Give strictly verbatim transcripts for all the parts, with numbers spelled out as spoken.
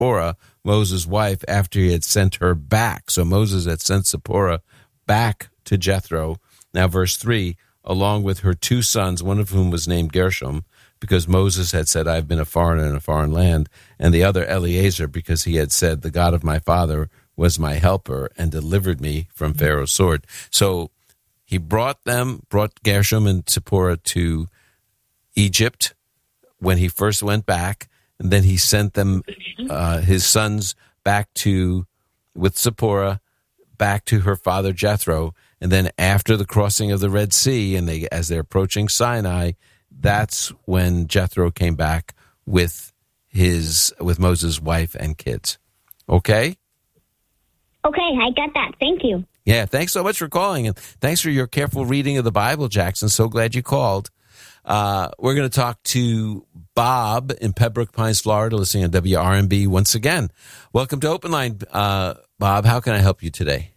Zipporah, Moses' wife, after he had sent her back. So Moses had sent Zipporah back to Jethro. Now, verse three, along with her two sons, one of whom was named Gershom, because Moses had said, I've been a foreigner in a foreign land, and the other Eleazar, because he had said, the God of my father was my helper and delivered me from Pharaoh's sword. So he brought them, brought Gershom and Zipporah to Egypt when he first went back, and then he sent them, uh, his sons, back to, with Zipporah, back to her father Jethro. And then after the crossing of the Red Sea, and they, as they're approaching Sinai, that's when Jethro came back with his, with Moses' wife and kids. Okay? Okay, I got that. Thank you. Yeah, thanks so much for calling, and thanks for your careful reading of the Bible, Jackson. So glad you called. Uh, we're going to talk to Bob in Pembroke Pines, Florida, listening on W R M B once again. Welcome to Open Line, uh, Bob. How can I help you today?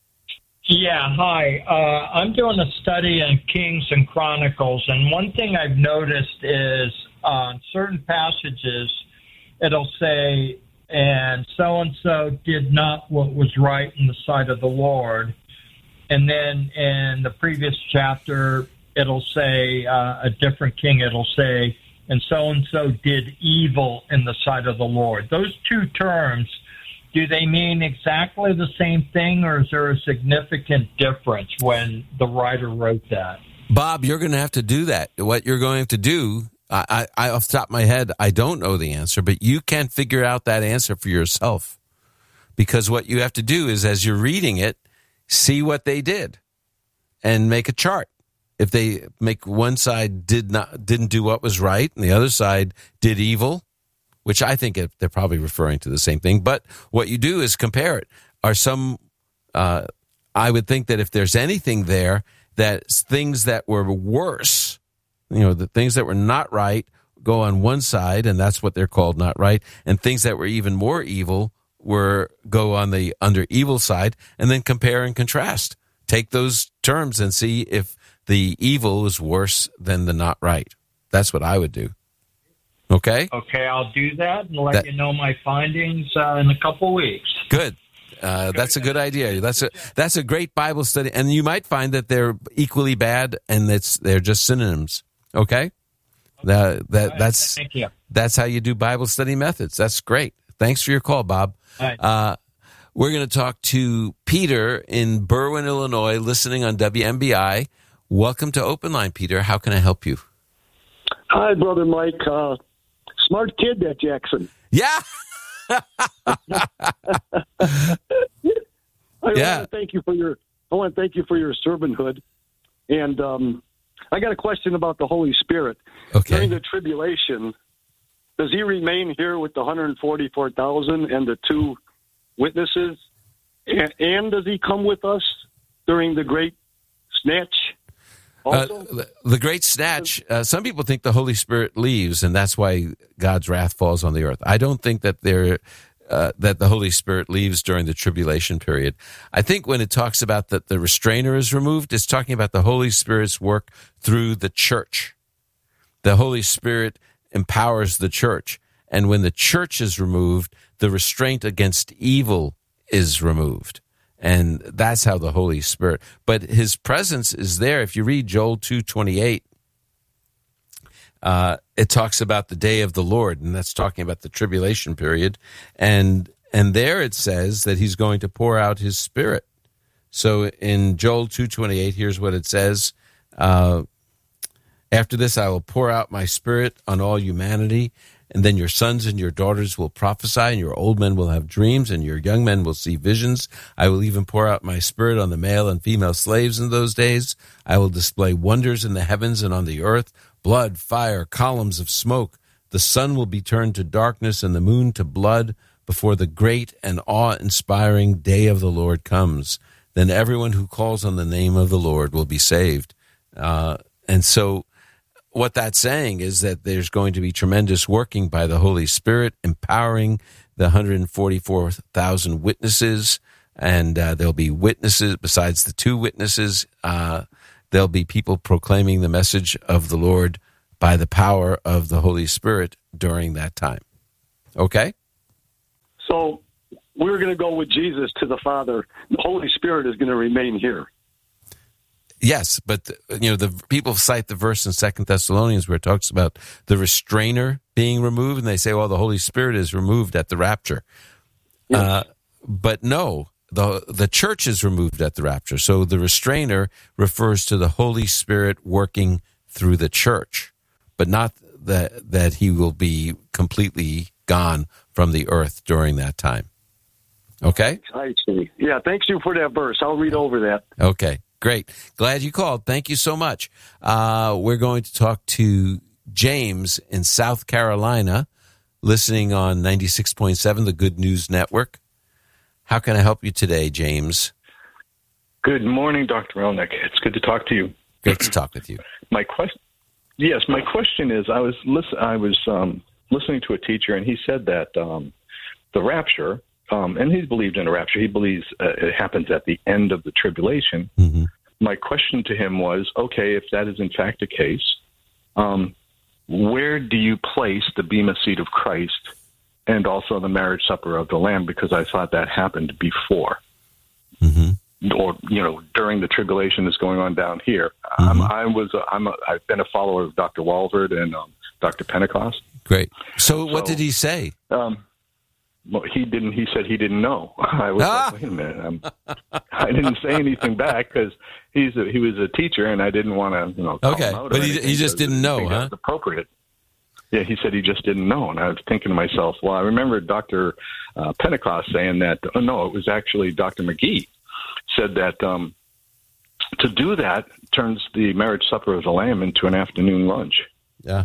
Yeah, hi. Uh, I'm doing a study in Kings and Chronicles, and one thing I've noticed is on certain passages, it'll say, and so-and-so did not what was right in the sight of the Lord. And then in the previous chapter, it'll say, uh, a different king, it'll say, and so-and-so did evil in the sight of the Lord. Those two terms, do they mean exactly the same thing, or is there a significant difference when the writer wrote that? Bob, you're going to have to do that. What you're going to do, I, I, off the top of my head, I don't know the answer, but you can figure out that answer for yourself. Because what you have to do is, as you're reading it, see what they did and make a chart. If they make one side did not didn't do what was right, and the other side did evil, which I think they're probably referring to the same thing. But what you do is compare it. Are some, uh, I would think that if there's anything there, that things that were worse, you know, the things that were not right go on one side, and that's what they're called not right, and things that were even more evil were go on the under evil side, and then compare and contrast. Take those terms and see if the evil is worse than the not right. That's what I would do. Okay? Okay, I'll do that and let that, you know my findings uh, in a couple weeks. Good. Uh, that's a good idea. That's a that's a great Bible study, and you might find that they're equally bad, and it's they're just synonyms. Okay, that that right. that's Thank you. That's how you do Bible study methods. That's great. Thanks for your call, Bob. Right. Uh, we're going to talk to Peter in Berwyn, Illinois, listening on W M B I. Welcome to Open Line, Peter. How can I help you? Hi, Brother Mike. Uh, smart kid, that Jackson. Yeah. I yeah. want to thank you for your. I want to thank you for your servanthood, and um, I got a question about the Holy Spirit. Okay. During the tribulation, does he remain here with the one hundred forty-four thousand and the two witnesses, and, and does he come with us during the great snatch? Also? Uh, the great snatch, uh, some people think the Holy Spirit leaves, and that's why God's wrath falls on the earth. I don't think that there, uh, that the Holy Spirit leaves during the tribulation period. I think when it talks about that the restrainer is removed, it's talking about the Holy Spirit's work through the church. The Holy Spirit empowers the church, and when the church is removed, the restraint against evil is removed. And that's how the Holy Spirit, but his presence is there. If you read Joel two twenty-eight, uh, it talks about the day of the Lord, and that's talking about the tribulation period. And and there it says that he's going to pour out his Spirit. So in Joel two twenty-eight, here's what it says. Uh, After this, I will pour out my Spirit on all humanity, and then your sons and your daughters will prophesy, and your old men will have dreams, and your young men will see visions. I will even pour out my Spirit on the male and female slaves in those days. I will display wonders in the heavens and on the earth, blood, fire, columns of smoke. The sun will be turned to darkness and the moon to blood before the great and awe-inspiring day of the Lord comes. Then everyone who calls on the name of the Lord will be saved. Uh, and so what that's saying is that there's going to be tremendous working by the Holy Spirit, empowering the one hundred forty-four thousand witnesses, and uh, there'll be witnesses, besides the two witnesses, uh, there'll be people proclaiming the message of the Lord by the power of the Holy Spirit during that time. Okay? So we're going to go with Jesus to the Father. The Holy Spirit is going to remain here. Yes, but you know, the people cite the verse in Second Thessalonians where it talks about the restrainer being removed, and they say, "Well, the Holy Spirit is removed at the rapture." Yes. Uh, but no, the the church is removed at the rapture. So the restrainer refers to the Holy Spirit working through the church, but not that that he will be completely gone from the earth during that time. Okay? I see. Yeah, thanks you for that verse. I'll read over that. Okay. Great. Glad you called. Thank you so much. Uh, we're going to talk to James in South Carolina, listening on ninety-six point seven, the Good News Network. How can I help you today, James? Good morning, Doctor Melnick. It's good to talk to you. Great to talk with you. My question, yes, my question is, I was listen, I was um, listening to a teacher, and he said that um, the rapture. Um, and he believed in a rapture. He believes uh, it happens at the end of the tribulation. Mm-hmm. My question to him was, okay, if that is in fact the case, um, where do you place the Bema seat of Christ and also the marriage supper of the Lamb? Because I thought that happened before. Mm-hmm. Or, you know, during the tribulation that's going on down here. Mm-hmm. Um, I was, a, I'm a, I've been a follower of Doctor Walvoord and um, Doctor Pentecost. Great. So, so what did he say? Um, Well, he didn't. He said he didn't know. I was ah! like, wait a minute. I'm, I didn't say anything back because he's a, he was a teacher, and I didn't want to, you know. Call okay, him out but he, he just didn't know, huh? That was appropriate. Yeah, he said he just didn't know, and I was thinking to myself, well, I remember Doctor Uh, Pentecost saying that. Oh no, it was actually Doctor McGee said that um, to do that turns the marriage supper of the Lamb into an afternoon lunch. Yeah.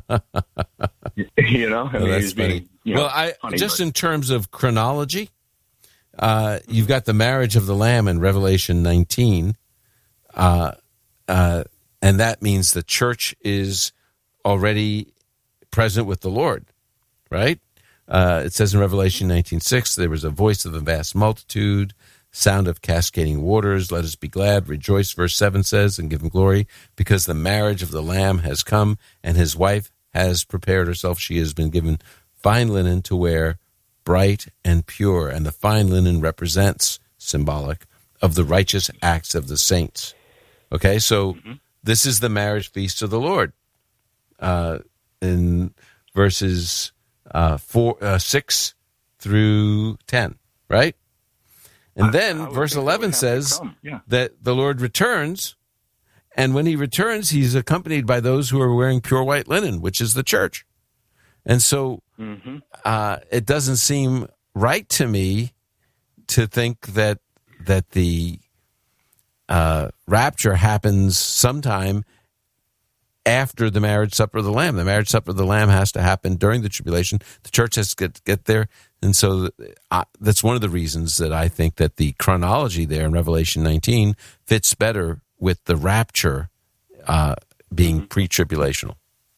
You know, I well, mean, that's funny. Being, you know, well, I funny, just but. in terms of chronology, uh, you've got the marriage of the Lamb in Revelation nineteen, uh, uh, and that means the church is already present with the Lord, right? Uh, it says in Revelation nineteen six, there was a voice of a vast multitude, sound of cascading waters, let us be glad, rejoice, verse seven says, and give him glory, because the marriage of the Lamb has come, and his wife has prepared herself. She has been given fine linen to wear, bright and pure, and the fine linen represents, symbolic, of the righteous acts of the saints. Okay, so mm-hmm. this is the marriage feast of the Lord. Uh, in verses uh, four, uh, six through ten, right? And then I, I verse eleven says yeah. that the Lord returns, and when he returns, he's accompanied by those who are wearing pure white linen, which is the church. And so mm-hmm. uh, it doesn't seem right to me to think that that the uh, rapture happens sometime after the marriage supper of the Lamb. The marriage supper of the Lamb has to happen during the tribulation. The church has to get, get there. And so uh, that's one of the reasons that I think that the chronology there in Revelation nineteen fits better with the rapture uh, being mm-hmm. pre-tribulational.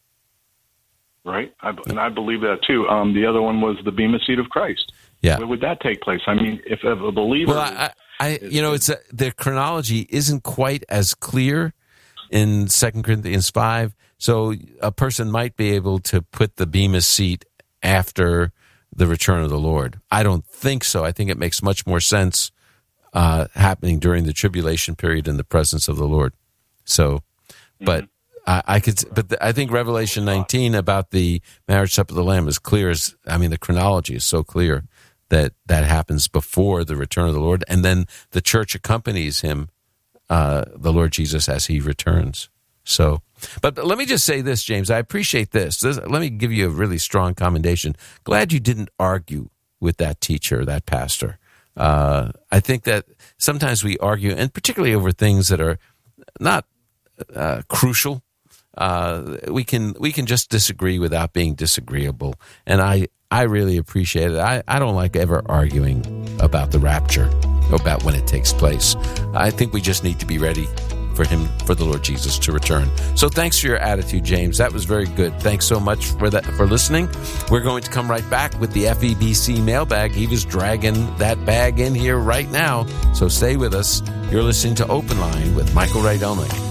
Right, I, and I believe that too. Um, the other one was the Bema seat of Christ. Yeah, where would that take place? I mean, if a believer, well, I, I is, you know, it's a, the chronology isn't quite as clear in Second Corinthians five. So a person might be able to put the Bema seat after the return of the Lord. I don't think so. I think it makes much more sense uh, happening during the tribulation period in the presence of the Lord. So, but. Mm-hmm. I, I could, but the, I think Revelation nineteen about the marriage supper of the Lamb is clear as, I mean, the chronology is so clear that that happens before the return of the Lord, and then the church accompanies him, uh, the Lord Jesus, as he returns. So, but, but let me just say this, James, I appreciate this. this. Let me give you a really strong commendation. Glad you didn't argue with that teacher, that pastor. Uh, I think that sometimes we argue, and particularly over things that are not uh, crucial. Uh, we can we can just disagree without being disagreeable, and I, I really appreciate it. I, I don't like ever arguing about the rapture, about when it takes place. I think we just need to be ready for him, for the Lord Jesus to return. So thanks for your attitude, James. That was very good. Thanks so much for that, for listening. We're going to come right back with the F E B C mailbag. He was dragging that bag in here right now, so stay with us. You're listening to Open Line with Michael Rydelnik.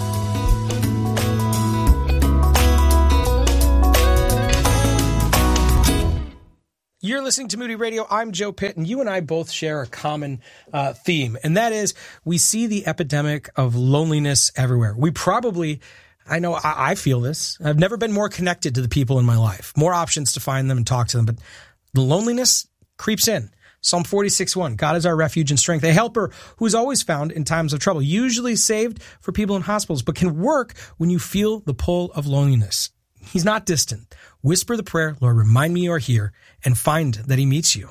You're listening to Moody Radio. I'm Joe Pitt, and you and I both share a common uh, theme, and that is we see the epidemic of loneliness everywhere. We probably, I know I, I feel this. I've never been more connected to the people in my life, more options to find them and talk to them, but the loneliness creeps in. Psalm forty-six one, God is our refuge and strength, a helper who is always found in times of trouble, usually saved for people in hospitals, but can work when you feel the pull of loneliness. He's not distant. Whisper the prayer, Lord, remind me you are here, and find that he meets you.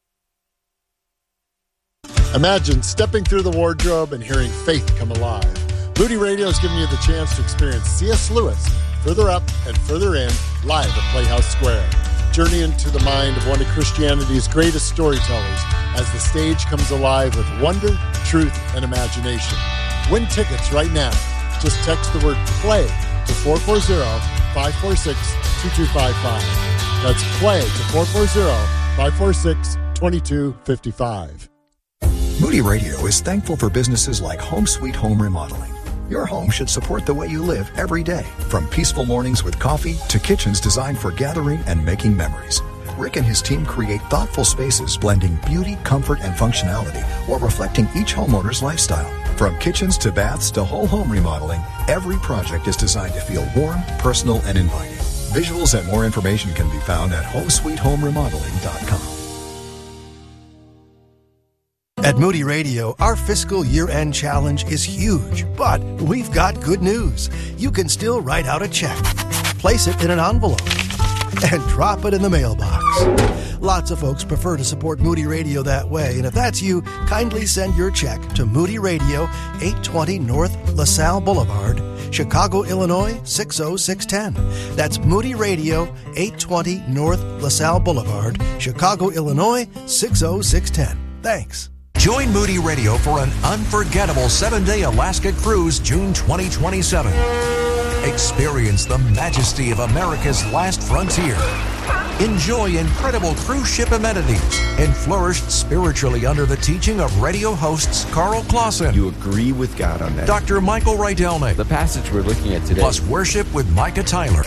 Imagine stepping through the wardrobe and hearing faith come alive. Moody Radio is giving you the chance to experience C S. Lewis, Further Up and Further In, live at Playhouse Square. Journey into the mind of one of Christianity's greatest storytellers as the stage comes alive with wonder, truth, and imagination. Win tickets right now. Just text the word PLAY to four four zero, five four six, two two five five. That's PLAY to four four zero, five four six, two two five five. Moody Radio is thankful for businesses like Home Sweet Home Remodeling. Your home should support the way you live every day, from peaceful mornings with coffee to kitchens designed for gathering and making memories. Rick and his team create thoughtful spaces blending beauty, comfort, and functionality while reflecting each homeowner's lifestyle. From kitchens to baths to whole home remodeling, every project is designed to feel warm, personal, and inviting. Visuals and more information can be found at home sweet home remodeling dot com. At Moody Radio, our fiscal year-end challenge is huge, but we've got good news. You can still write out a check, place it in an envelope, and drop it in the mailbox. Lots of folks prefer to support Moody Radio that way, and if that's you, kindly send your check to Moody Radio, eight twenty North LaSalle Boulevard, Chicago, Illinois, six oh six one oh. That's Moody Radio, eight twenty North LaSalle Boulevard, Chicago, Illinois, six oh six one oh. Thanks. Join Moody Radio for an unforgettable seven-day Alaska cruise June twenty twenty-seven. Experience the majesty of America's last frontier. Enjoy incredible cruise ship amenities and flourish spiritually under the teaching of radio hosts Carl Clausen. You agree with God on that. Doctor Michael Rydelnik. The passage we're looking at today. Plus worship with Micah Tyler.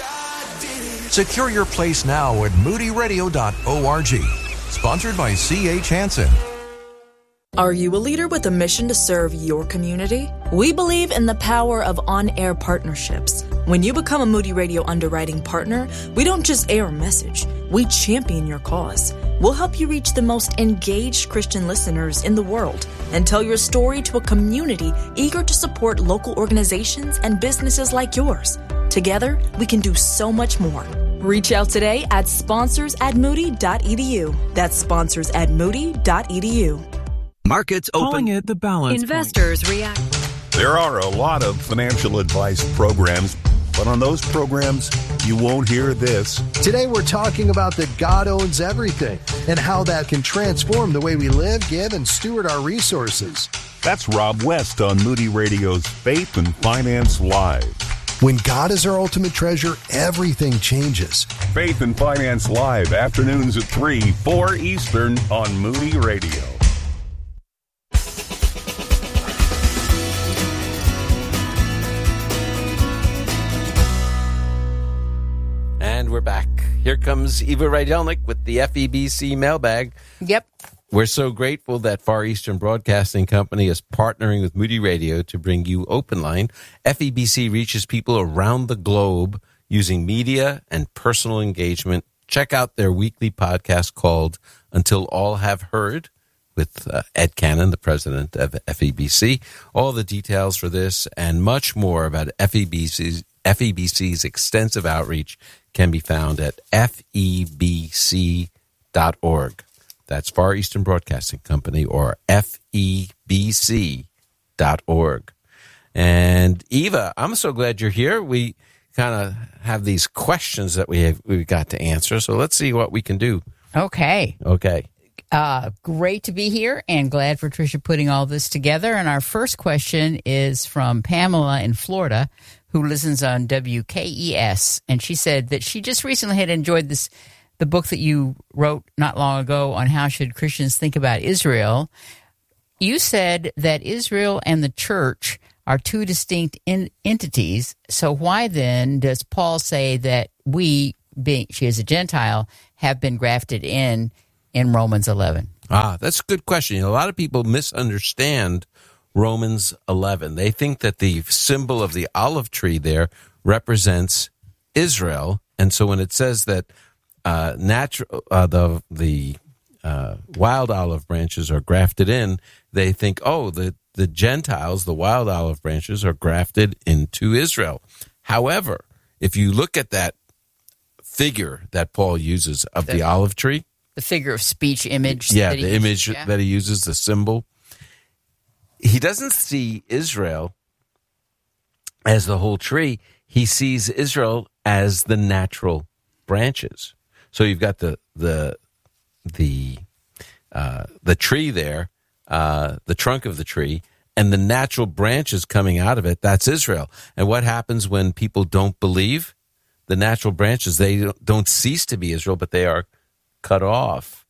Secure your place now at moody radio dot org. Sponsored by C H Hansen. Are you a leader with a mission to serve your community? We believe in the power of on-air partnerships. When you become a Moody Radio underwriting partner, we don't just air a message, we champion your cause. We'll help you reach the most engaged Christian listeners in the world and tell your story to a community eager to support local organizations and businesses like yours. Together, we can do so much more. Reach out today at sponsors at moody dot e d u. That's sponsors at moody dot e d u. Markets open. Calling it the balance Investors point. React. There are a lot of financial advice programs, but on those programs, you won't hear this. Today we're talking about that God owns everything and how that can transform the way we live, give, and steward our resources. That's Rob West on Moody Radio's Faith and Finance Live. When God is our ultimate treasure, everything changes. Faith and Finance Live, afternoons at three, four Eastern on Moody Radio. And we're back. Here comes Eva Rydelnik with the F E B C mailbag. Yep. We're so grateful that Far Eastern Broadcasting Company is partnering with Moody Radio to bring you Open Line. F E B C reaches people around the globe using media and personal engagement. Check out their weekly podcast called Until All Have Heard with uh, Ed Cannon, the president of F E B C. All the details for this and much more about F E B C's, F E B C's extensive outreach can be found at F E B C dot org. That's Far Eastern Broadcasting Company, or F E B C dot org. And Eva, I'm so glad you're here. We kind of have these questions that we have, we've got to answer. So let's see what we can do. Okay. Okay. Uh, great to be here and glad for Tricia putting all this together. And our first question is from Pamela in Florida, who listens on W K E S. And she said that she just recently had enjoyed this, the book that you wrote not long ago on how should Christians think about Israel. You said that Israel and the church are two distinct in, entities. So why then does Paul say that we, being she is a Gentile, have been grafted in in Romans eleven? Ah, that's a good question. You know, a lot of people misunderstand Romans eleven. They think that the symbol of the olive tree there represents Israel, and so when it says that uh, natural uh, the the uh, wild olive branches are grafted in, they think, oh, the the Gentiles, the wild olive branches, are grafted into Israel. However, if you look at that figure that Paul uses of the, the olive tree, the figure of speech image, yeah, that he the uses, image yeah. that he uses, the symbol, he doesn't see Israel as the whole tree. He sees Israel as the natural branches. So you've got the the the uh, the tree there, uh, the trunk of the tree, and the natural branches coming out of it. That's Israel. And what happens when people don't believe? The natural branches, they don't cease to be Israel, but they are cut off.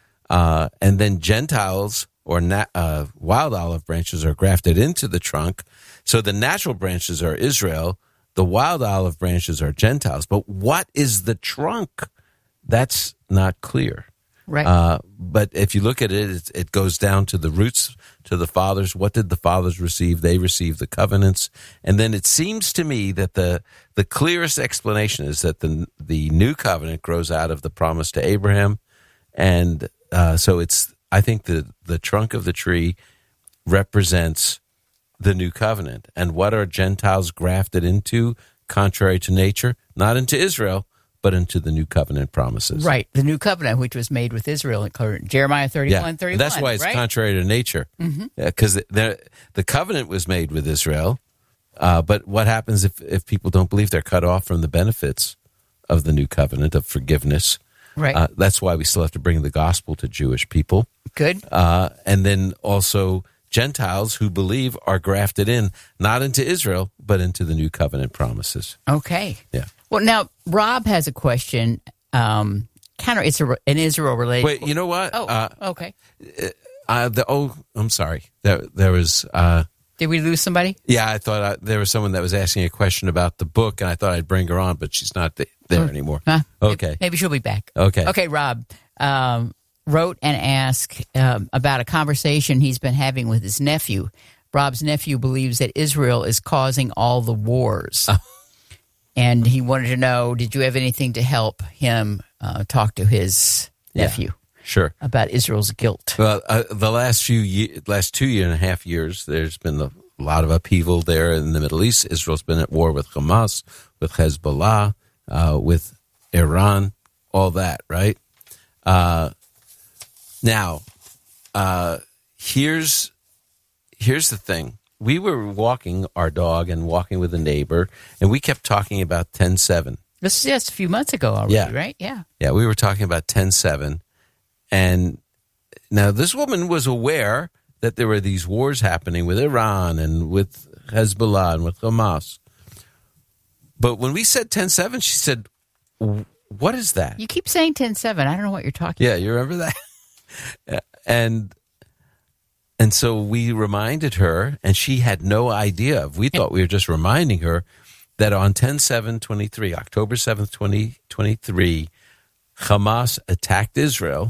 Uh, and then Gentiles or na- uh, wild olive branches are grafted into the trunk. So the natural branches are Israel. The wild olive branches are Gentiles. But what is the trunk? That's not clear. Right. Uh, but if you look at it, it, it goes down to the roots, to the fathers. What did the fathers receive? They received the covenants. And then it seems to me that the the clearest explanation is that the the new covenant grows out of the promise to Abraham. And uh, so it's, I think the, the trunk of the tree represents the new covenant. And what are Gentiles grafted into, contrary to nature? Not into Israel, but into the new covenant promises. Right, the new covenant, which was made with Israel, Jeremiah thirty-one, yeah. thirty-one. That's why it's right? contrary to nature, because mm-hmm. yeah, the, the covenant was made with Israel, uh, but what happens if, if people don't believe? They're cut off from the benefits of the new covenant of forgiveness. Right. Uh, that's why we still have to bring the gospel to Jewish people. Good. Uh, and then also Gentiles who believe are grafted in, not into Israel, but into the new covenant promises. Okay. Yeah. Well, now, Rob has a question. Um, kind of, it's a, an Israel-related. Wait, you know what? Oh, uh, okay. Uh, the oh, I'm sorry. There, there was. Uh, Did we lose somebody? Yeah, I thought I, there was someone that was asking a question about the book, and I thought I'd bring her on, but she's not th- there oh. anymore. Huh? Okay. Maybe, maybe she'll be back. Okay. Okay, Rob um, wrote and asked um, about a conversation he's been having with his nephew. Rob's nephew believes that Israel is causing all the wars. Oh. And he wanted to know, did you have anything to help him uh, talk to his nephew? Yeah, sure. About Israel's guilt. Well, uh, the last few ye- last two year and a half years, there's been a lot of upheaval there in the Middle East. Israel's been at war with Hamas, with Hezbollah, uh, with Iran, all that, right? Uh, now, uh, here's here's the thing. We were walking our dog and walking with a neighbor, and we kept talking about ten seven. This is just a few months ago already, yeah. right? Yeah. Yeah, we were talking about ten seven. And now this woman was aware that there were these wars happening with Iran and with Hezbollah and with Hamas. But when we said ten seven, she said, what is that? You keep saying ten seven. I don't know what you're talking yeah, about. Yeah, you remember that? and... And so we reminded her, and she had no idea. We thought we were just reminding her that on ten seven twenty-three, October seventh, twenty twenty-three, Hamas attacked Israel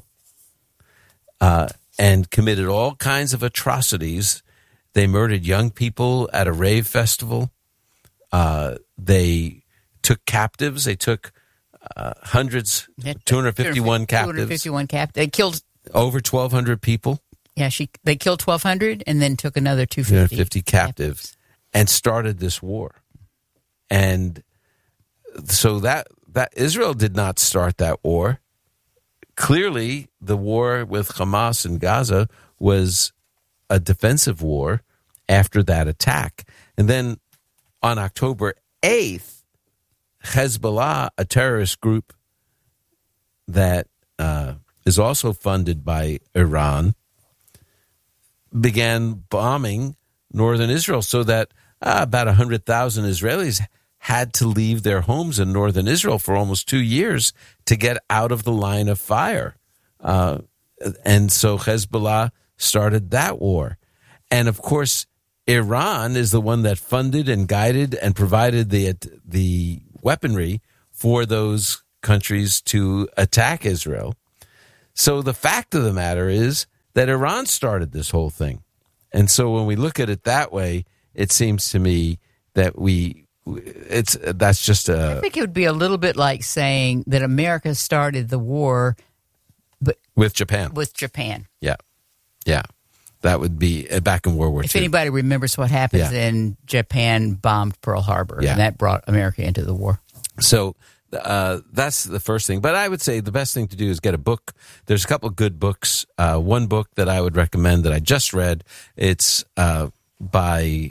uh, and committed all kinds of atrocities. They murdered young people at a rave festival. Uh, they took captives. They took uh, hundreds, two hundred fifty-one captives. two hundred fifty-one captives. They killed over twelve hundred people. Yeah, she they killed twelve hundred and then took another two hundred fifty, two hundred fifty captives, captives and started this war. And so that that Israel did not start that war. Clearly, the war with Hamas in Gaza was a defensive war after that attack. And then on October eighth, Hezbollah, a terrorist group that uh, is also funded by Iran, began bombing northern Israel, so that uh, about one hundred thousand Israelis had to leave their homes in northern Israel for almost two years to get out of the line of fire. Uh, and so Hezbollah started that war. And, of course, Iran is the one that funded and guided and provided the the weaponry for those countries to attack Israel. So the fact of the matter is that Iran started this whole thing. And so when we look at it that way, it seems to me that we it's that's just a I think it would be a little bit like saying that America started the war but with Japan. With Japan. Yeah. Yeah. That would be uh, back in World War If Two. anybody remembers what happens Yeah. in Japan bombed Pearl Harbor, Yeah. and that brought America into the war. So uh, that's the first thing. But I would say the best thing to do is get a book. There's a couple of good books. Uh, one book that I would recommend that I just read, it's uh, by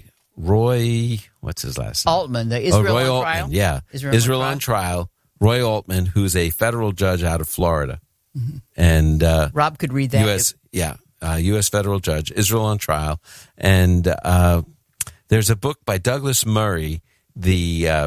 Roy, what's his last name? Altman, the Israel oh, Roy on Altman, Trial? yeah. Israel, Israel on on Trial. Roy Altman, who's a federal judge out of Florida. Mm-hmm. And uh, Rob could read that. U S Yeah, uh, U S federal judge, Israel on Trial. And uh, there's a book by Douglas Murray, the uh,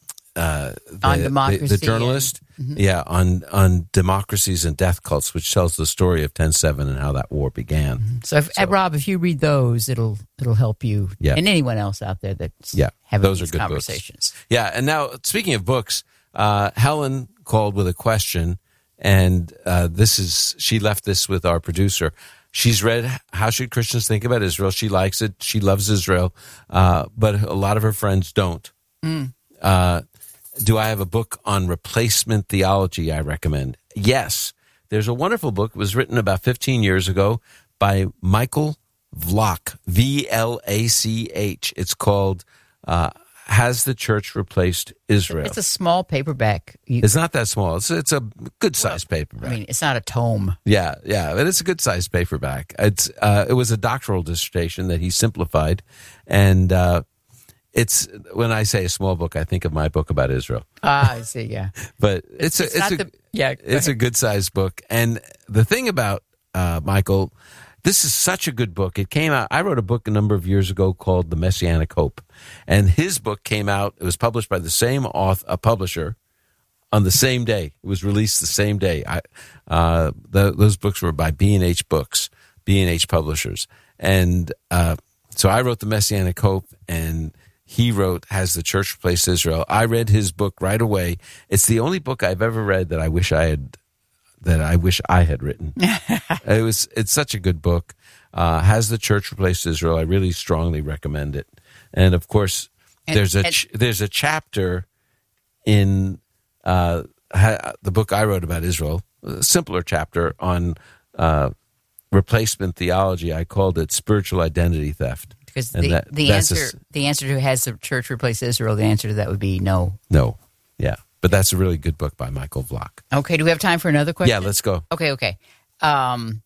uh, the, On democracy the, the journalist, and- Mhm. yeah, on on democracies and death cults, which tells the story of ten seven and how that war began. Mm-hmm. So, if, uh, Rob, if you read those, it'll it'll help you Yeah. and anyone else out there that's Yeah, having those these are good conversations. books. Yeah, and now speaking of books, uh, Helen called with a question, and uh, this is she left this with our producer. She's read How Should Christians Think About Israel? She likes it. She loves Israel, uh, but a lot of her friends don't. Mm. Uh, do I have a book on replacement theology I recommend? Yes. There's a wonderful book. It was written about fifteen years ago by Michael Vlach, V L A C H. It's called uh, Has the Church Replaced Israel? It's a small paperback. You, It's not that small. It's it's a good-sized paperback. I mean, it's not a tome. Yeah, yeah, but it's a good-sized paperback. It's uh, it was a doctoral dissertation that he simplified, and uh, it's when I say a small book, I think of my book about Israel. Ah, I see. Yeah, But it's, It's a it's not a the- yeah, go it's a ahead. good-sized book. And the thing about uh, Michael, this is such a good book. It came out. I wrote a book a number of years ago called The Messianic Hope, and his book came out. It was published by the same author, a publisher, on the same day. It was released the same day. I, uh, the, those books were by B and H Books, B and H Publishers, and uh, so I wrote The Messianic Hope, and he wrote Has the Church Replaced Israel? I read his book right away. It's the only book I've ever read that I wish I had that I wish I had written. It was it's such a good book. Uh, Has the Church Replaced Israel? I really strongly recommend it. And of course, And- there's a and- ch- there's a chapter in uh, ha- the book I wrote about Israel, a simpler chapter on uh, replacement theology. I called it spiritual identity theft. Because And the, that- the that's a answer s- the answer to has the church replaced Israel, the answer to that would be no. No, yeah, but that's a really good book by Michael Vlach. Okay, do we have time for another question? Yeah, let's go. Okay, okay. Um,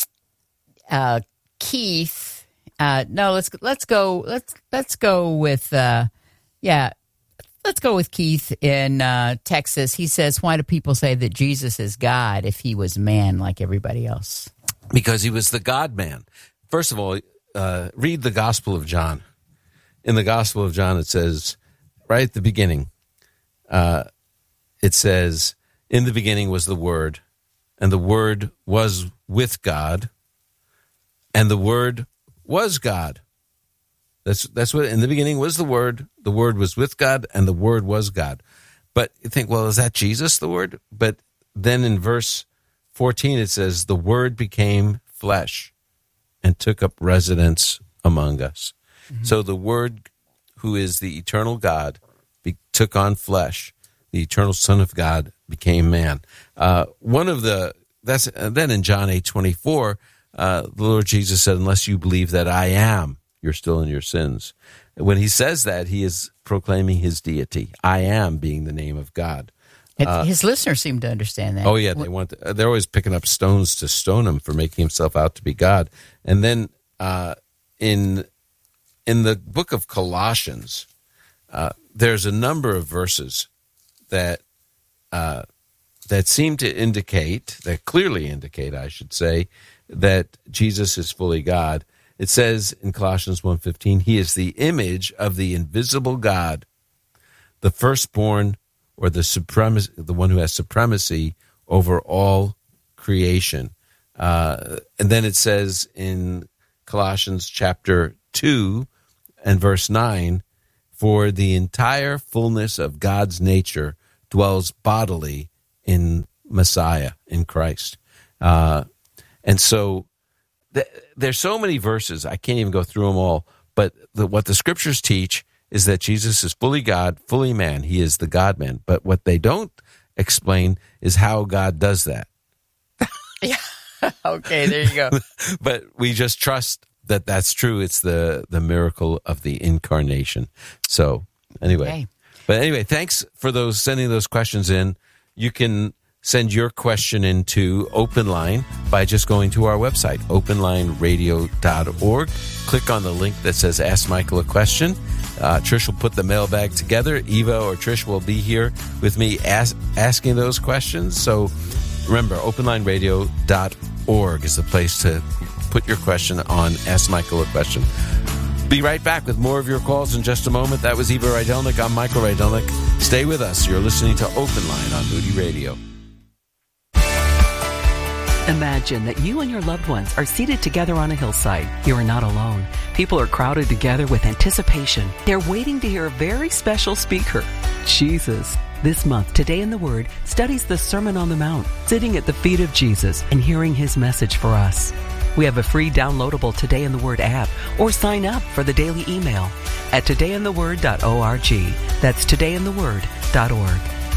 uh, Keith, uh, no, let's let's go. Let's let's go with uh, yeah. Let's go with Keith in uh, Texas. He says, "Why do people say that Jesus is God if he was man like everybody else?" Because he was the God-man. First of all, uh, read the Gospel of John. In the Gospel of John, it says, right at the beginning, uh, it says, in the beginning was the Word, and the Word was with God, and the Word was God. That's that's what, in the beginning was the Word, the Word was with God, and the Word was God. But you think, well, is that Jesus, the Word? But then in verse fourteen, it says, the Word became flesh and took up residence among us. Mm-hmm. So the Word, who is the eternal God, be, took on flesh. The eternal Son of God became man. Uh, one of the, that's, and then in John eight twenty-four, uh, the Lord Jesus said, unless you believe that I am, you're still in your sins. When he says that, he is proclaiming his deity. I am being the name of God. And Uh, his listeners seem to understand that. Oh yeah, they want. To, they're always picking up stones to stone him for making himself out to be God. And then uh, in in the book of Colossians, uh, there's a number of verses that uh, that seem to indicate, that clearly indicate, I should say, that Jesus is fully God. It says in Colossians one fifteen, he is the image of the invisible God, the firstborn, or the supremacy, the one who has supremacy over all creation. Uh, and then it says in Colossians chapter two and verse nine, for the entire fullness of God's nature dwells bodily in Messiah, in Christ. Uh, and so th- there's so many verses, I can't even go through them all, but the, what the scriptures teach is that Jesus is fully God, fully man. He is the God-man. But what they don't explain is how God does that. Yeah. Okay, there you go. But we just trust that that's true. It's the, the miracle of the incarnation. So anyway, okay. But anyway, thanks for those sending those questions in. You can send your question into Open Line by just going to our website, open line radio dot org. Click on the link that says Ask Michael a Question. Uh, Trish will put the mailbag together. Eva or Trish will be here with me ask, asking those questions. So remember, open line radio dot org is the place to put your question on Ask Michael a Question. Be right back with more of your calls in just a moment. That was Eva Rydelnik. I'm Michael Rydelnik. Stay with us. You're listening to Open Line on Moody Radio. Imagine that you and your loved ones are seated together on a hillside. You are not alone. People are crowded together with anticipation. They're waiting to hear a very special speaker, Jesus. This month, Today in the Word studies the Sermon on the Mount, sitting at the feet of Jesus and hearing his message for us. We have a free downloadable Today in the Word app, or sign up for the daily email at today in the word dot org. That's today in the word dot org.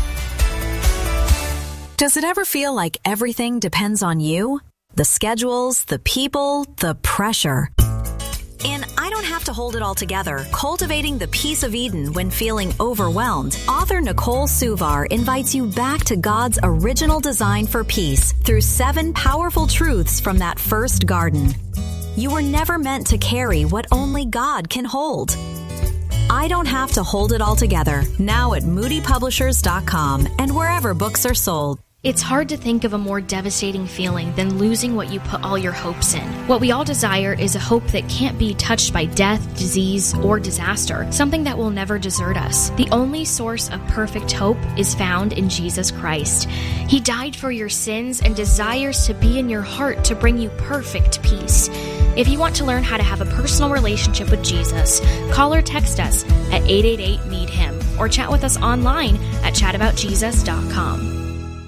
Does it ever feel like everything depends on you? The schedules, the people, the pressure. In I Don't Have to Hold It All Together, Cultivating the Peace of Eden When Feeling Overwhelmed, author Nicole Suvar invites you back to God's original design for peace through seven powerful truths from that first garden. You were never meant to carry what only God can hold. I Don't Have to Hold It All Together, now at moody publishers dot com and wherever books are sold. It's hard to think of a more devastating feeling than losing what you put all your hopes in. What we all desire is a hope that can't be touched by death, disease, or disaster, something that will never desert us. The only source of perfect hope is found in Jesus Christ. He died for your sins and desires to be in your heart to bring you perfect peace. If you want to learn how to have a personal relationship with Jesus, call or text us at eight eight eight, need him or chat with us online at chat about jesus dot com.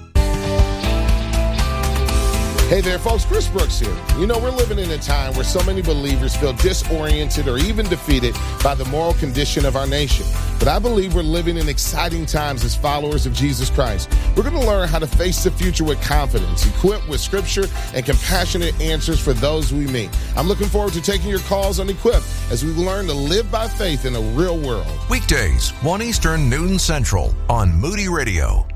Hey there, folks. Chris Brooks here. You know, we're living in a time where so many believers feel disoriented or even defeated by the moral condition of our nation. But I believe we're living in exciting times as followers of Jesus Christ. We're going to learn how to face the future with confidence, equipped with scripture and compassionate answers for those we meet. I'm looking forward to taking your calls on Equip as we learn to live by faith in a real world. Weekdays, one Eastern, noon Central on Moody Radio.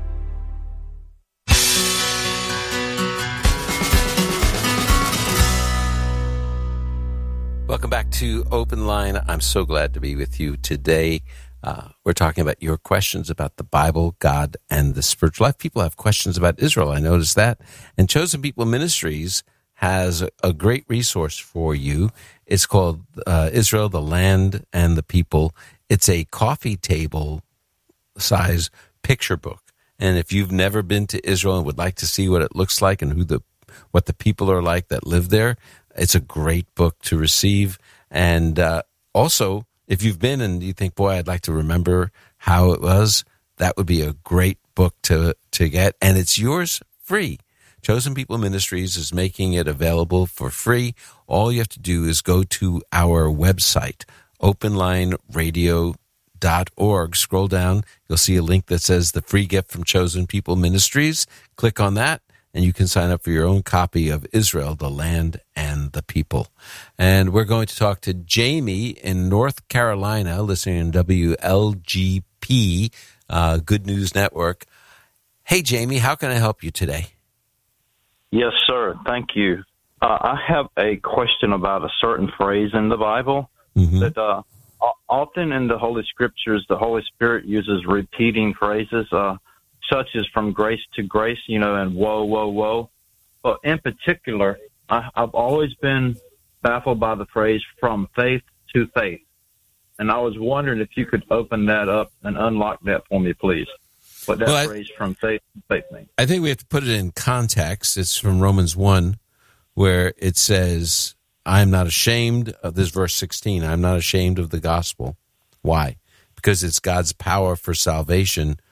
Welcome back to Open Line. I'm so glad to be with you today. Uh, we're talking about your questions about the Bible, God, and the spiritual life. People have questions about Israel. I noticed that. And Chosen People Ministries has a, a great resource for you. It's called uh, Israel, the Land, and the People. It's a coffee table size picture book. And if you've never been to Israel and would like to see what it looks like and who the what the people are like that live there, it's a great book to receive. And uh, also, if you've been and you think, boy, I'd like to remember how it was, that would be a great book to, to get. And it's yours free. Chosen People Ministries is making it available for free. All you have to do is go to our website, open line radio dot org. Scroll down. You'll see a link that says the free gift from Chosen People Ministries. Click on that, and you can sign up for your own copy of Israel, the Land, and the People. And we're going to talk to Jamie in North Carolina, listening to W L G P, uh, Good News Network. Hey, Jamie, how can I help you today? Yes, sir. Thank you. Uh, I have a question about a certain phrase in the Bible mm-hmm. that uh, often in the Holy Scriptures, the Holy Spirit uses repeating phrases, uh, such as from grace to grace, you know, and whoa, whoa, whoa. But in particular, I, I've always been baffled by the phrase from faith to faith. And I was wondering if you could open that up and unlock that for me, please. What that well, phrase I, from faith to faith means. I think we have to put it in context. It's from Romans one, where it says, I'm not ashamed of this, verse sixteen, I'm not ashamed of the gospel. Why? Because it's God's power for salvation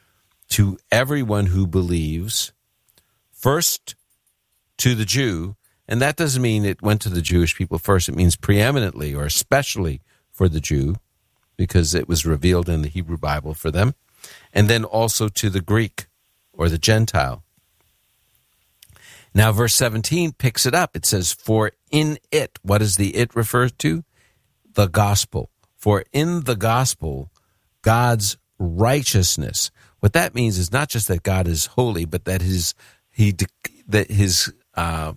to everyone who believes, first to the Jew, and that doesn't mean it went to the Jewish people first. It means preeminently or especially for the Jew, because it was revealed in the Hebrew Bible for them, and then also to the Greek or the Gentile. Now, verse seventeen picks it up. It says, for in it, what does the it refer to? The gospel. For in the gospel, God's righteousness. What that means is not just that God is holy, but that his he that his uh,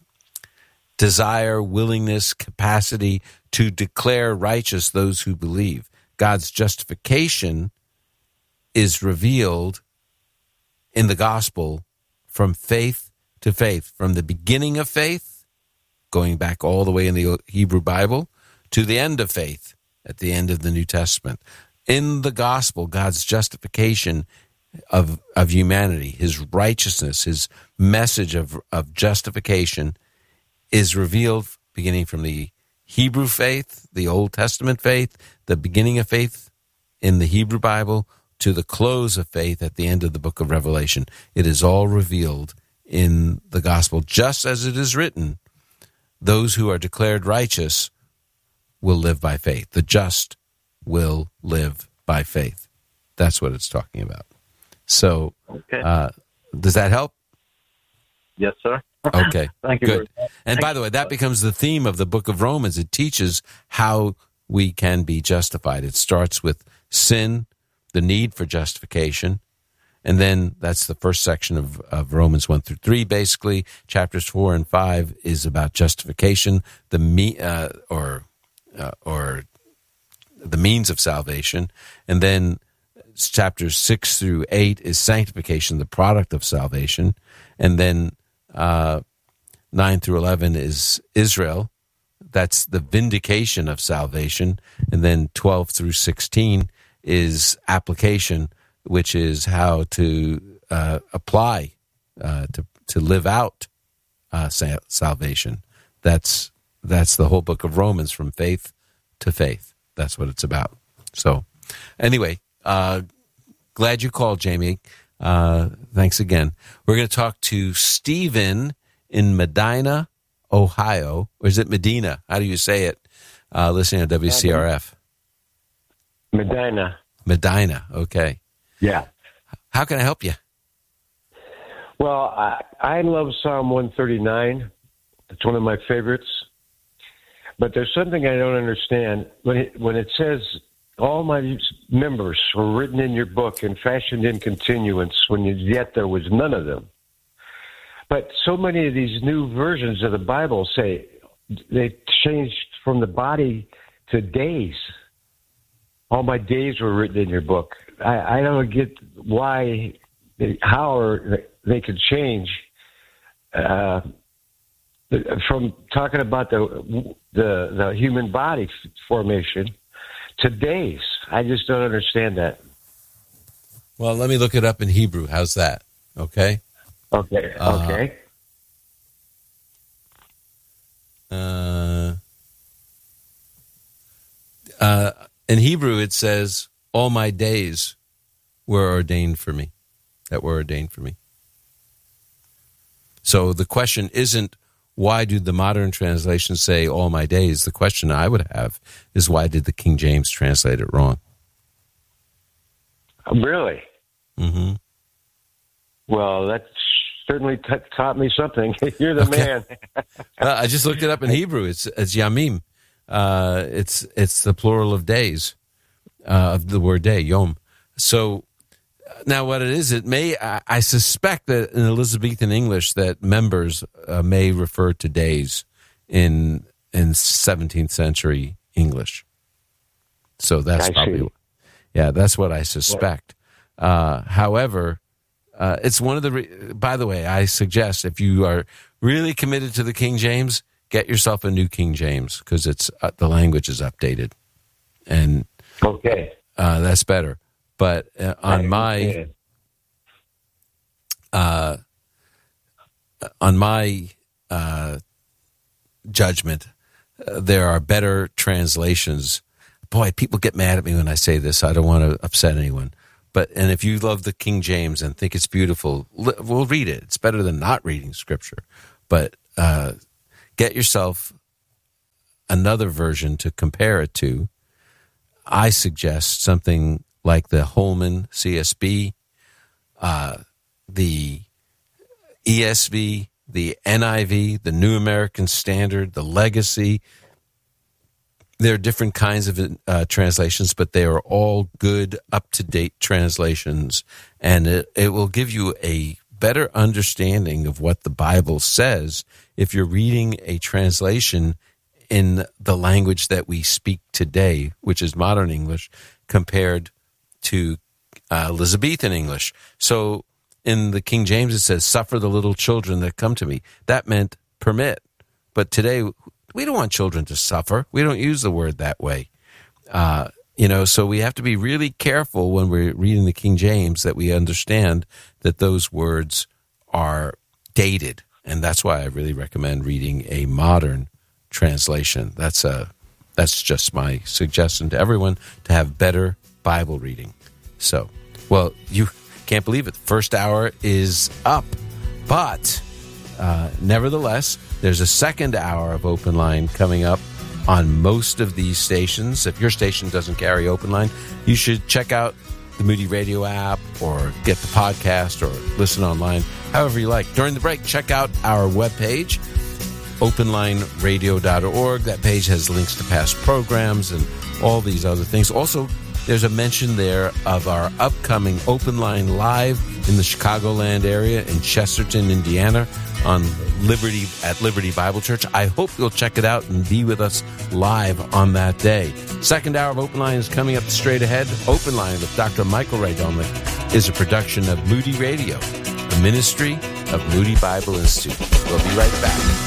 desire, willingness, capacity to declare righteous those who believe. God's justification is revealed in the gospel from faith to faith, from the beginning of faith, going back all the way in the Hebrew Bible, to the end of faith, at the end of the New Testament. In the gospel, God's justification of of humanity, his righteousness, his message of, of justification is revealed beginning from the Hebrew faith, the Old Testament faith, the beginning of faith in the Hebrew Bible, to the close of faith at the end of the book of Revelation. It is all revealed in the gospel, just as it is written, those who are declared righteous will live by faith. The just will live by faith. That's what it's talking about. So, okay. uh, does that help? Yes, sir. Okay, Thank you. good. Very And by the way, that becomes the theme of the book of Romans. It teaches how we can be justified. It starts with sin, the need for justification, and then that's the first section of, of Romans one through three, basically. Chapters four and five is about justification, the me, uh, or uh, or the means of salvation, and then chapters six through eight is sanctification, the product of salvation, and then uh, nine through eleven is Israel. That's the vindication of salvation, and then twelve through sixteen is application, which is how to uh, apply, uh, to to live out uh, sa- salvation. That's that's the whole book of Romans, from faith to faith. That's what it's about. So, anyway, uh, glad you called, Jamie. Uh, thanks again. We're going to talk to Stephen in Medina, Ohio. Or is it Medina? How do you say it? Uh, listening to W C R F. Medina. Medina, okay. Yeah. How can I help you? Well, I, I love Psalm one thirty-nine. It's one of my favorites. But there's something I don't understand. When it, when it says, all my members were written in your book and fashioned in continuance, when yet there was none of them. But so many of these new versions of the Bible say they changed from the body to days. All my days were written in your book. I, I don't get why, how or they could change uh, from talking about the, the the human body formation to days. I just don't understand that. Well, let me look it up in Hebrew. How's that? Okay. Okay. Okay. Uh, uh, uh, in Hebrew, it says, all my days were ordained for me, that were ordained for me. So the question isn't, why do the modern translations say all my days? The question I would have is, why did the King James translate it wrong? Really? Mm-hmm. Well, that certainly t- taught me something. You're the okay. man. Well, I just looked it up in Hebrew. It's it's yamim. Uh, it's it's the plural of days, uh, of the word day, yom. So now what it is, it may, I, I suspect that in Elizabethan English that members uh, may refer to days in in seventeenth century English. So that's I probably, see. yeah, that's what I suspect. Uh, however, uh, it's one of the, re- by the way, I suggest if you are really committed to the King James, get yourself a new King James, because it's uh, the language is updated, and okay, uh, that's better. But uh, on my uh, on my uh, judgment, uh, there are better translations. Boy, people get mad at me when I say this. I don't want to upset anyone, But and if you love the King James and think it's beautiful, we'll read it. It's better than not reading Scripture. But uh, get yourself another version to compare it to. I suggest something like the Holman C S B, uh, the E S V, the N I V, the New American Standard, the Legacy. There are different kinds of uh, translations, but they are all good, up-to-date translations, and it, it will give you a better understanding of what the Bible says if you're reading a translation in the language that we speak today, which is modern English, compared to uh, Elizabethan English. So in the King James, it says, "Suffer the little children that come to me." That meant permit. But today, we don't want children to suffer. We don't use the word that way. Uh, you know, so we have to be really careful when we're reading the King James that we understand that those words are dated. And that's why I really recommend reading a modern translation. That's a, that's just my suggestion to everyone, to have better Bible reading. So, well, you can't believe it. The first hour is up. But uh, nevertheless, there's a second hour of Open Line coming up on most of these stations. If your station doesn't carry Open Line, you should check out the Moody Radio app or get the podcast or listen online, however you like. During the break, check out our webpage, open line radio dot org. That page has links to past programs and all these other things. Also, there's a mention there of our upcoming Open Line Live in the Chicagoland area in Chesterton, Indiana, on Liberty at Liberty Bible Church. I hope you'll check it out and be with us live on that day. Second hour of Open Line is coming up straight ahead. Open Line with Doctor Michael Rydelnik is a production of Moody Radio, the ministry of Moody Bible Institute. We'll be right back.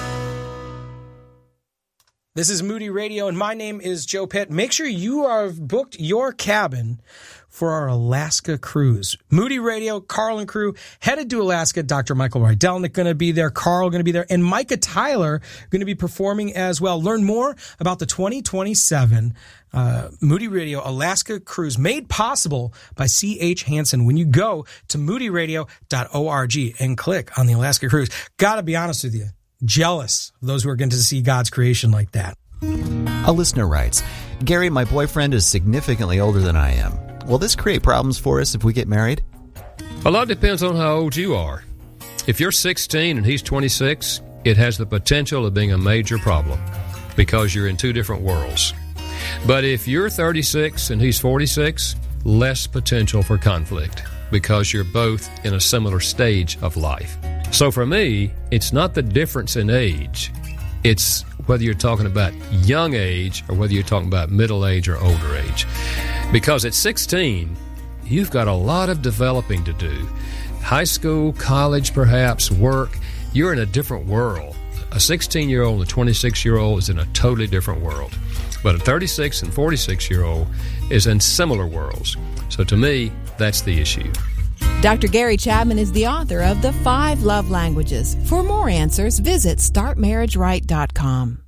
This is Moody Radio, and my name is Joe Pitt. Make sure you have booked your cabin for our Alaska cruise. Moody Radio, Carl and crew headed to Alaska. Doctor Michael Rydelnik going to be there. Carl going to be there. And Micah Tyler going to be performing as well. Learn more about the twenty twenty-seven uh, Moody Radio Alaska cruise, made possible by C H Hansen, when you go to moody radio dot org and click on the Alaska cruise. Got to be honest with you. Jealous of those who are going to see God's creation like that. A listener writes, "Gary, my boyfriend is significantly older than I am. Will this create problems for us if we get married?" A lot depends on how old you are. If you're sixteen and he's twenty-six, it has the potential of being a major problem because you're in two different worlds. But if you're thirty-six and he's forty-six, less potential for conflict because you're both in a similar stage of life. So for me, it's not the difference in age. It's whether you're talking about young age or whether you're talking about middle age or older age. Because at sixteen, you've got a lot of developing to do. High school, college perhaps, work, you're in a different world. A sixteen-year-old and a twenty-six-year-old is in a totally different world. But a thirty-six and forty-six-year-old is in similar worlds. So to me, that's the issue. Doctor Gary Chapman is the author of The Five Love Languages. For more answers, visit start marriage right dot com.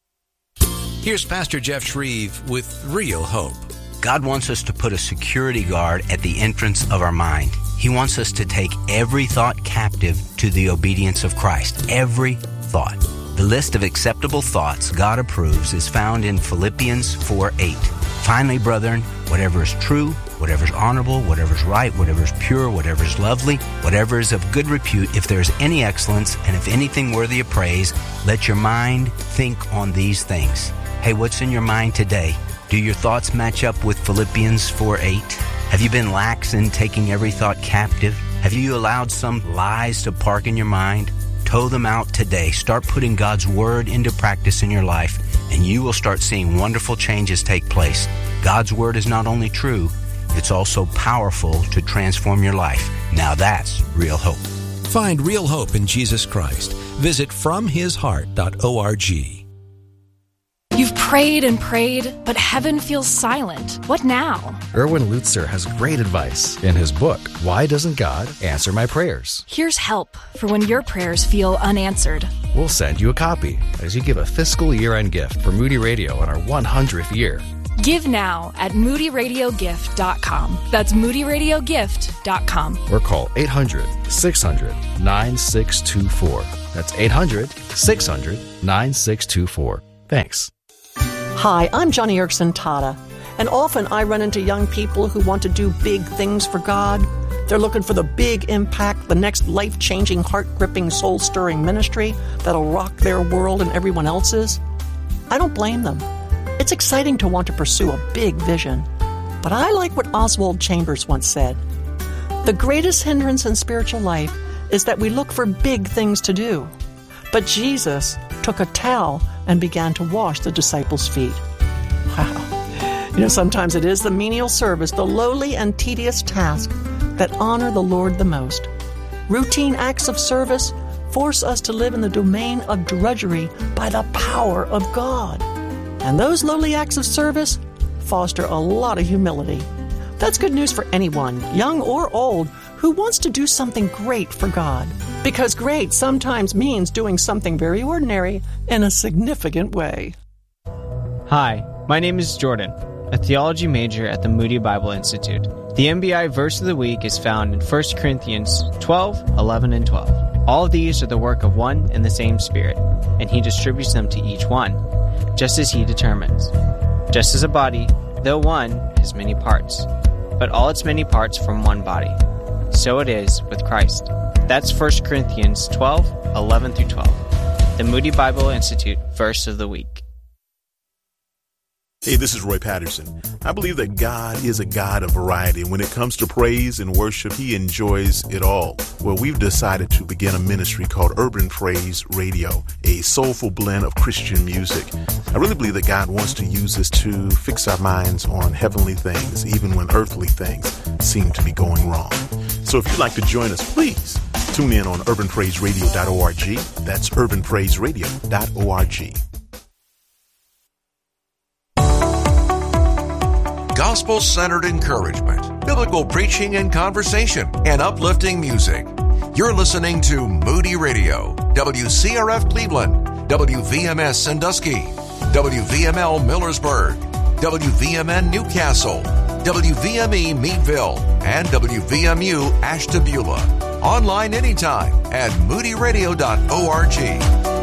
Here's Pastor Jeff Shreve with Real Hope. God wants us to put a security guard at the entrance of our mind. He wants us to take every thought captive to the obedience of Christ. Every thought. The list of acceptable thoughts God approves is found in Philippians four eight. Finally, brethren, whatever is true, whatever is honorable, whatever is right, whatever is pure, whatever is lovely, whatever is of good repute, if there is any excellence, and if anything worthy of praise, let your mind think on these things. Hey, what's in your mind today? Do your thoughts match up with Philippians four eight? Have you been lax in taking every thought captive? Have you allowed some lies to park in your mind? Tow them out today. Start putting God's Word into practice in your life, and you will start seeing wonderful changes take place. God's Word is not only true, it's also powerful to transform your life. Now that's real hope. Find real hope in Jesus Christ. Visit from his heart dot org. You've prayed and prayed, but heaven feels silent. What now? Erwin Lutzer has great advice in his book, Why Doesn't God Answer My Prayers? Here's help for when your prayers feel unanswered. We'll send you a copy as you give a fiscal year-end gift for Moody Radio on our one hundredth year. Give now at moody radio gift dot com. That's moody radio gift dot com. Or call eight hundred, six hundred, nine six two four. That's eight hundred, six hundred, nine six two four. Thanks. Hi, I'm Johnny Erickson Tata, and often I run into young people who want to do big things for God. They're looking for the big impact, the next life-changing, heart-gripping, soul-stirring ministry that'll rock their world and everyone else's. I don't blame them. It's exciting to want to pursue a big vision, but I like what Oswald Chambers once said. The greatest hindrance in spiritual life is that we look for big things to do. But Jesus took a towel and began to wash the disciples' feet. Wow. You know, sometimes it is the menial service, the lowly and tedious task that honor the Lord the most. Routine acts of service force us to live in the domain of drudgery by the power of God. And those lowly acts of service foster a lot of humility. That's good news for anyone, young or old, who wants to do something great for God. Because great sometimes means doing something very ordinary in a significant way. Hi, my name is Jordan, a theology major at the Moody Bible Institute. The M B I verse of the week is found in First Corinthians twelve, eleven, and twelve. All of these are the work of one and the same Spirit, and He distributes them to each one, just as He determines. Just as a body, though one, has many parts, but all its many parts form one body. So it is with Christ. That's First Corinthians twelve, eleven through twelve. The Moody Bible Institute verse of the week. Hey, this is Roy Patterson. I believe that God is a God of variety. When it comes to praise and worship, He enjoys it all. Well, we've decided to begin a ministry called Urban Praise Radio, a soulful blend of Christian music. I really believe that God wants to use this to fix our minds on heavenly things, even when earthly things seem to be going wrong. So if you'd like to join us, please tune in on urban praise radio dot org. That's urban praise radio dot org. Gospel-centered encouragement, biblical preaching and conversation, and uplifting music. You're listening to Moody Radio, W C R F Cleveland, W V M S Sandusky, W V M L Millersburg, W V M N Newcastle, W V M E Meadville, and W V M U Ashtabula. Online anytime at moody radio dot org.